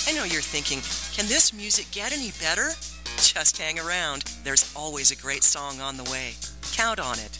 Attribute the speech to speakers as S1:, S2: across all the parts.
S1: I know you're thinking, can this music get any better? Just hang around. There's always a great song on the way. Count on it.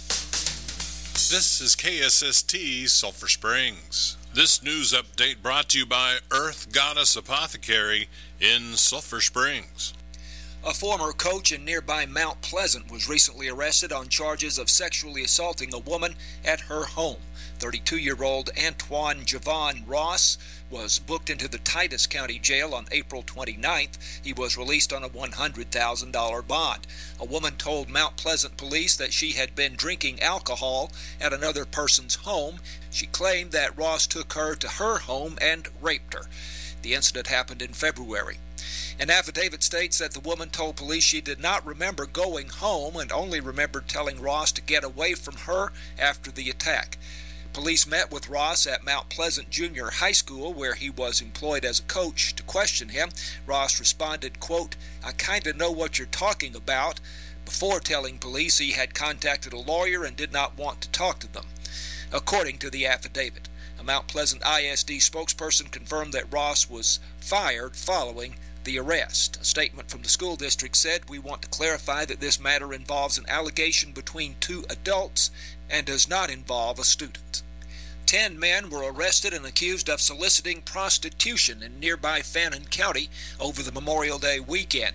S2: This is KSST Sulphur Springs. This news update brought to you by Earth Goddess Apothecary in Sulphur Springs.
S3: A former coach in nearby Mount Pleasant was recently arrested on charges of sexually assaulting a woman at her home. 32-year-old Antoine Javon Ross was booked into the Titus County Jail on April 29th. He was released on a $100,000 bond. A woman told Mount Pleasant police that she had been drinking alcohol at another person's home. She claimed that Ross took her to her home and raped her. The incident happened in February. An affidavit states that the woman told police she did not remember going home and only remembered telling Ross to get away from her after the attack. Police met with Ross at Mount Pleasant Junior High School, where he was employed as a coach, to question him. Ross responded, quote, "I kinda know what you're talking about," before telling police he had contacted a lawyer and did not want to talk to them. According to the affidavit, a Mount Pleasant ISD spokesperson confirmed that Ross was fired following the arrest. A statement from the school district said, "We want to clarify that this matter involves an allegation between two adults and does not involve a student." 10 men were arrested and accused of soliciting prostitution in nearby Fannin County over the Memorial Day weekend.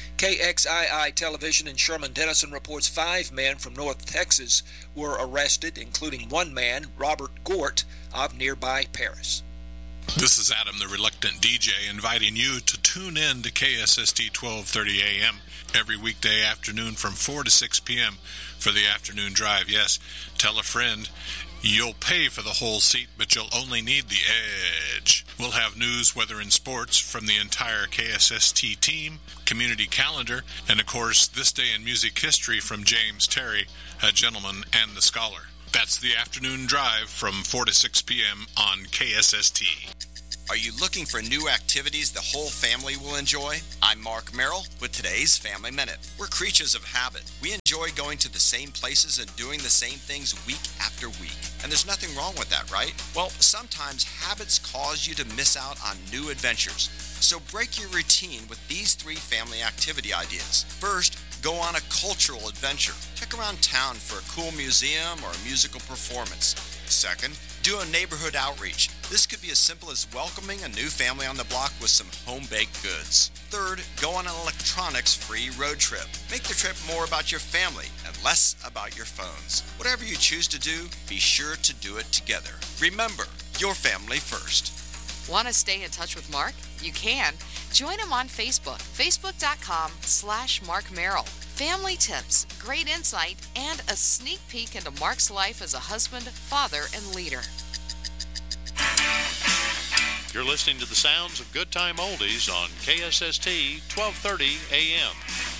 S3: KXII Television in Sherman Denison reports 5 men from North Texas were arrested, including one man, Robert Gort, of nearby Paris.
S2: This is Adam the Reluctant DJ inviting you to tune in to KSST 1230 AM every weekday afternoon from 4 to 6 p.m. for the afternoon drive. Yes, tell a friend. You'll pay for the whole seat, but you'll only need the edge. We'll have news, weather, and sports from the entire KSST team, community calendar, and of course, This Day in Music History from James Terry, a gentleman and the scholar. That's the afternoon drive from 4 to 6 p.m. on KSST.
S4: Are you looking for new activities the whole family will enjoy? I'm Mark Merrill with today's Family Minute. We're creatures of habit. We enjoy going to the same places and doing the same things week after week. And there's nothing wrong with that, right? Well, sometimes habits cause you to miss out on new adventures. So break your routine with these 3 family activity ideas. First, go on a cultural adventure. Check around town for a cool museum or a musical performance. Second, do a neighborhood outreach. This could be as simple as welcoming a new family on the block with some home-baked goods. Third, go on an electronics-free road trip. Make the trip more about your family and less about your phones. Whatever you choose to do, be sure to do it together. Remember, your family first.
S5: Want to stay in touch with Mark? You can. Join him on Facebook, facebook.com/Mark Merrill. Family tips, great insight, and a sneak peek into Mark's life as a husband, father, and leader.
S6: You're listening to the sounds of Good Time Oldies on KSST 1230 AM.